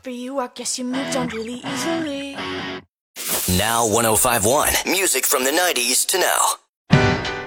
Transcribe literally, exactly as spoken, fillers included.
for you, I guess you moved on really easily. Now one oh five point one. Music from the nineties to now.